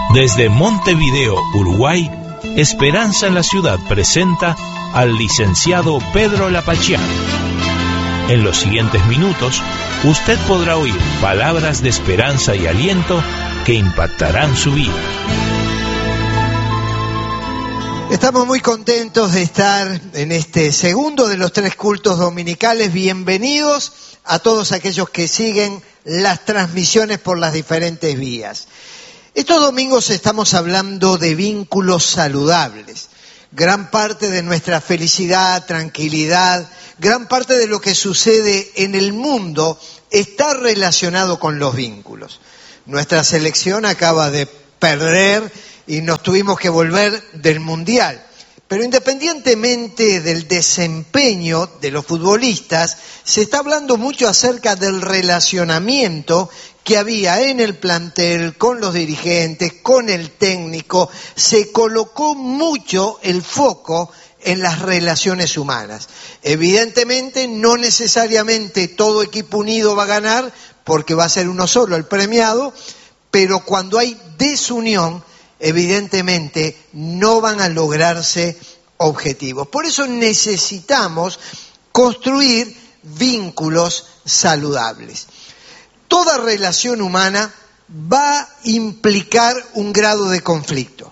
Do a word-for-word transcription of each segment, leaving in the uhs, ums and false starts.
Desde Montevideo, Uruguay, Esperanza en la Ciudad presenta al licenciado Pedro Lapachián. En los siguientes minutos, usted podrá oír palabras de esperanza y aliento que impactarán su vida. Estamos muy contentos de estar en este segundo de los tres cultos dominicales. Bienvenidos a todos aquellos que siguen las transmisiones por las diferentes vías. Estos domingos estamos hablando de vínculos saludables. Gran parte de nuestra felicidad, tranquilidad, gran parte de lo que sucede en el mundo está relacionado con los vínculos. Nuestra selección acaba de perder y nos tuvimos que volver del Mundial. Pero independientemente del desempeño de los futbolistas, se está hablando mucho acerca del relacionamiento que había en el plantel, con los dirigentes, con el técnico. Se colocó mucho el foco en las relaciones humanas. Evidentemente, no necesariamente todo equipo unido va a ganar, porque va a ser uno solo el premiado, pero cuando hay desunión, evidentemente no van a lograrse objetivos. Por eso necesitamos construir vínculos saludables. Toda relación humana va a implicar un grado de conflicto.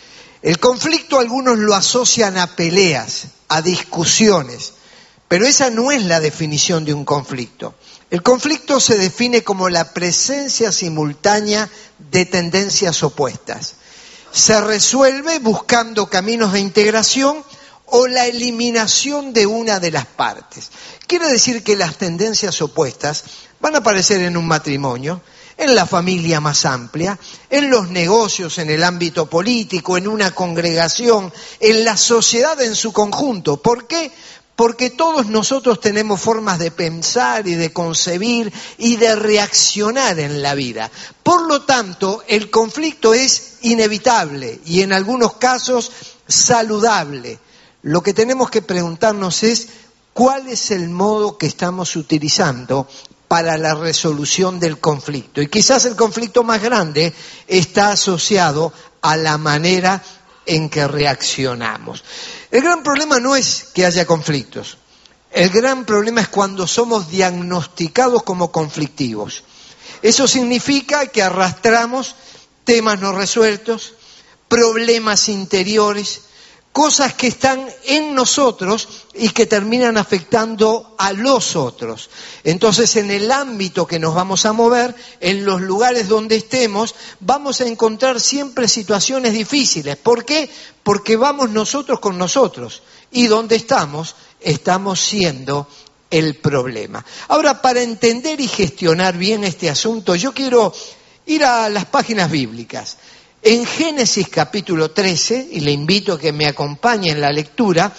El conflicto algunos lo asocian a peleas, a discusiones, pero esa no es la definición de un conflicto. El conflicto se define como la presencia simultánea de tendencias opuestas. Se resuelve buscando caminos de integración o la eliminación de una de las partes. Quiere decir que las tendencias opuestas van a aparecer en un matrimonio, en la familia más amplia, en los negocios, en el ámbito político, en una congregación, en la sociedad en su conjunto. ¿Por qué? Porque todos nosotros tenemos formas de pensar y de concebir y de reaccionar en la vida. Por lo tanto, el conflicto es inevitable y en algunos casos saludable. Lo que tenemos que preguntarnos es cuál es el modo que estamos utilizando para la resolución del conflicto. Y quizás el conflicto más grande está asociado a la manera en que reaccionamos. El gran problema no es que haya conflictos. El gran problema es cuando somos diagnosticados como conflictivos. Eso significa que arrastramos temas no resueltos, problemas interiores, cosas que están en nosotros y que terminan afectando a los otros. Entonces, en el ámbito que nos vamos a mover, en los lugares donde estemos, vamos a encontrar siempre situaciones difíciles. ¿Por qué? Porque vamos nosotros con nosotros. Y donde estamos, estamos siendo el problema. Ahora, para entender y gestionar bien este asunto, yo quiero ir a las páginas bíblicas. En Génesis capítulo trece, y le invito a que me acompañe en la lectura,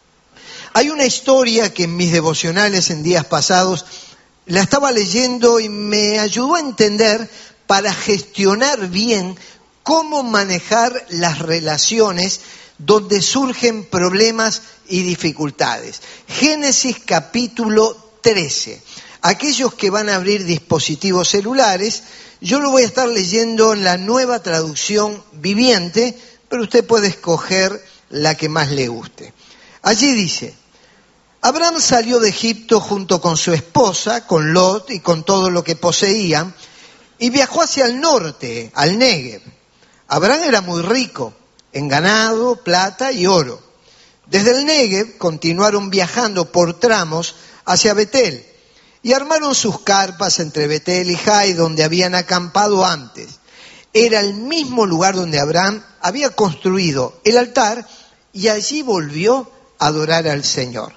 hay una historia que en mis devocionales en días pasados la estaba leyendo y me ayudó a entender para gestionar bien cómo manejar las relaciones donde surgen problemas y dificultades. Génesis capítulo trece. Aquellos que van a abrir dispositivos celulares, yo lo voy a estar leyendo en la Nueva Traducción Viviente, pero usted puede escoger la que más le guste. Allí dice: Abraham salió de Egipto junto con su esposa, con Lot y con todo lo que poseían, y viajó hacia el norte, al Negev. Abraham era muy rico en ganado, plata y oro. Desde el Negev continuaron viajando por tramos hacia Betel, y armaron sus carpas entre Betel y Jai, donde habían acampado antes. Era el mismo lugar donde Abraham había construido el altar y allí volvió a adorar al Señor.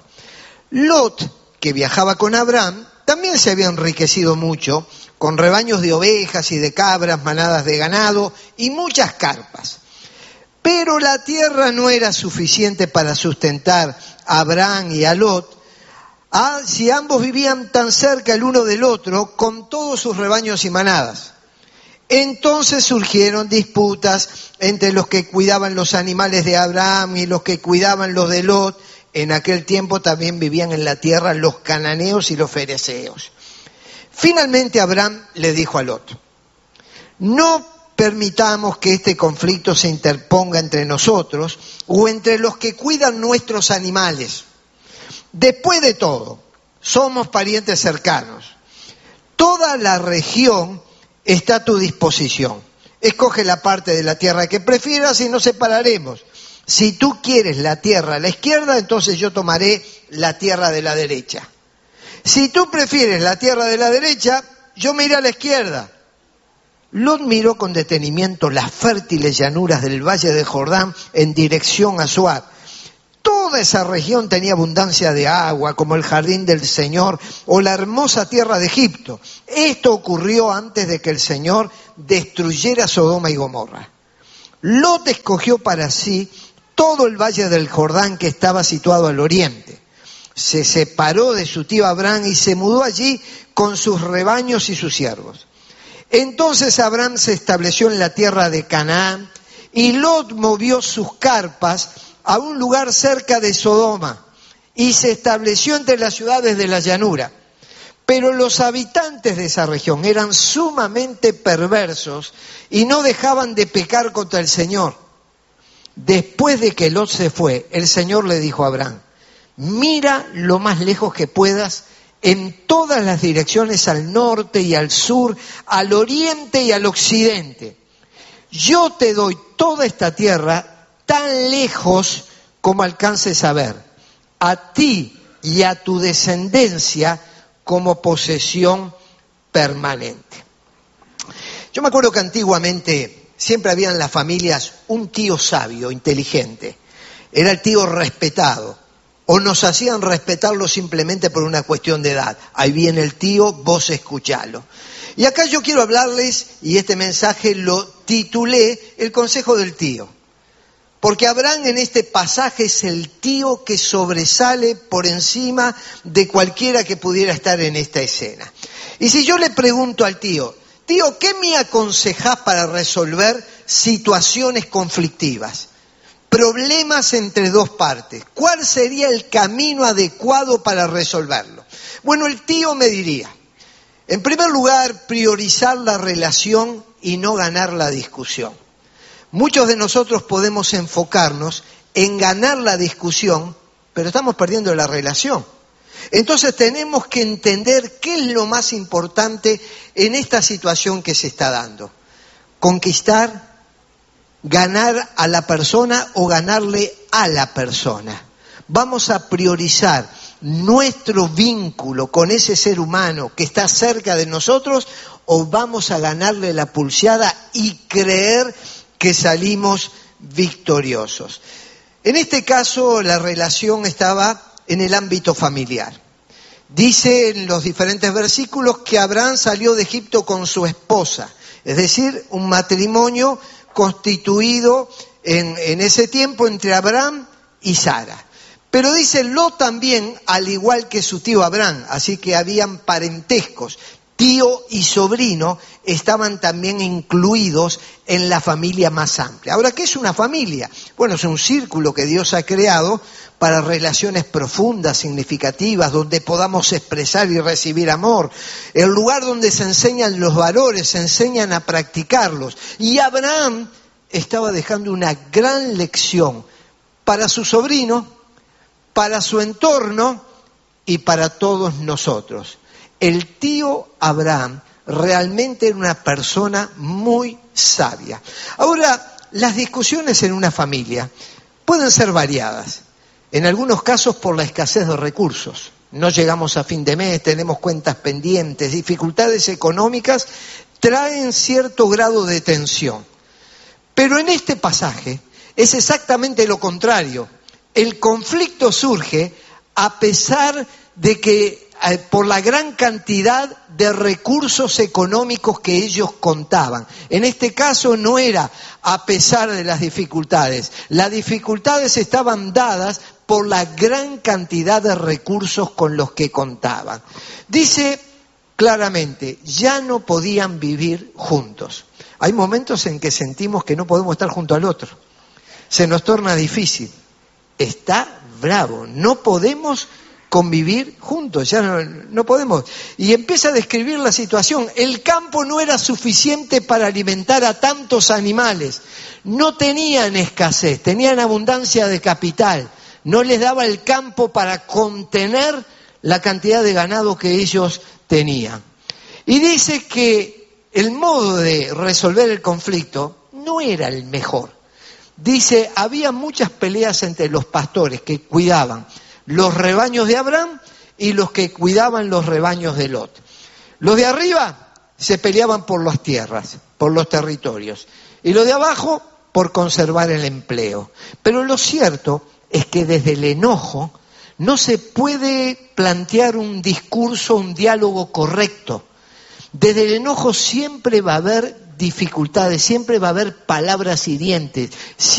Lot, que viajaba con Abraham, también se había enriquecido mucho, con rebaños de ovejas y de cabras, manadas de ganado y muchas carpas. Pero la tierra no era suficiente para sustentar a Abraham y a Lot, Ah, si ambos vivían tan cerca el uno del otro, con todos sus rebaños y manadas. Entonces surgieron disputas entre los que cuidaban los animales de Abraham y los que cuidaban los de Lot. En aquel tiempo también vivían en la tierra los cananeos y los fereceos. Finalmente Abraham le dijo a Lot: no permitamos que este conflicto se interponga entre nosotros o entre los que cuidan nuestros animales. Después de todo, somos parientes cercanos. Toda la región está a tu disposición. Escoge la parte de la tierra que prefieras y nos separaremos. Si tú quieres la tierra a la izquierda, entonces yo tomaré la tierra de la derecha. Si tú prefieres la tierra de la derecha, yo me iré a la izquierda. Lot miró con detenimiento las fértiles llanuras del valle de Jordán en dirección a Zoar. Toda esa región tenía abundancia de agua, como el jardín del Señor o la hermosa tierra de Egipto. Esto ocurrió antes de que el Señor destruyera Sodoma y Gomorra. Lot escogió para sí todo el valle del Jordán que estaba situado al oriente. Se separó de su tío Abraham y se mudó allí con sus rebaños y sus siervos. Entonces Abraham se estableció en la tierra de Canaán y Lot movió sus carpas a un lugar cerca de Sodoma y se estableció entre las ciudades de la llanura. Pero los habitantes de esa región eran sumamente perversos y no dejaban de pecar contra el Señor. Después de que Lot se fue, el Señor le dijo a Abraham: mira lo más lejos que puedas en todas las direcciones, al norte y al sur, al oriente y al occidente. Yo te doy toda esta tierra tan lejos como alcances a ver, a ti y a tu descendencia como posesión permanente. Yo me acuerdo que antiguamente siempre había en las familias un tío sabio, inteligente. Era el tío respetado. O nos hacían respetarlo simplemente por una cuestión de edad. Ahí viene el tío, vos escuchalo. Y acá yo quiero hablarles, y este mensaje lo titulé El consejo del tío. Porque Abraham en este pasaje es el tío que sobresale por encima de cualquiera que pudiera estar en esta escena. Y si yo le pregunto al tío: tío, ¿qué me aconsejás para resolver situaciones conflictivas? Problemas entre dos partes. ¿Cuál sería el camino adecuado para resolverlo? Bueno, el tío me diría, en primer lugar, priorizar la relación y no ganar la discusión. Muchos de nosotros podemos enfocarnos en ganar la discusión, pero estamos perdiendo la relación. Entonces tenemos que entender qué es lo más importante en esta situación que se está dando. Conquistar, ganar a la persona o ganarle a la persona. Vamos a priorizar nuestro vínculo con ese ser humano que está cerca de nosotros o vamos a ganarle la pulseada y creer que salimos victoriosos. En este caso la relación estaba en el ámbito familiar. Dice en los diferentes versículos que Abraham salió de Egipto con su esposa, es decir, un matrimonio constituido en, en ese tiempo entre Abraham y Sara. Pero dice Lot también, al igual que su tío Abraham, así que habían parentescos. Tío y sobrino estaban también incluidos en la familia más amplia. Ahora, ¿qué es una familia? Bueno, es un círculo que Dios ha creado para relaciones profundas, significativas, donde podamos expresar y recibir amor. El lugar donde se enseñan los valores, se enseñan a practicarlos. Y Abraham estaba dejando una gran lección para su sobrino, para su entorno y para todos nosotros. El tío Abraham realmente era una persona muy sabia. Ahora, las discusiones en una familia pueden ser variadas. En algunos casos por la escasez de recursos. No llegamos a fin de mes, tenemos cuentas pendientes, dificultades económicas traen cierto grado de tensión. Pero en este pasaje es exactamente lo contrario. El conflicto surge a pesar de que eh, por la gran cantidad de recursos económicos que ellos contaban. En este caso no era a pesar de las dificultades. Las dificultades estaban dadas por la gran cantidad de recursos con los que contaban. Dice claramente, ya no podían vivir juntos. Hay momentos en que sentimos que no podemos estar junto al otro. Se nos torna difícil. Está bravo, no podemos convivir juntos, ya no, no podemos. Y empieza a describir la situación. El campo no era suficiente para alimentar a tantos animales. No tenían escasez, tenían abundancia de capital. No les daba el campo para contener la cantidad de ganado que ellos tenían. Y dice que el modo de resolver el conflicto no era el mejor. Dice, había muchas peleas entre los pastores que cuidaban los rebaños de Abraham y los que cuidaban los rebaños de Lot. Los de arriba se peleaban por las tierras, por los territorios, y los de abajo por conservar el empleo. Pero lo cierto es que desde el enojo no se puede plantear un discurso, un diálogo correcto. Desde el enojo siempre va a haber dificultades, siempre va a haber palabras hirientes.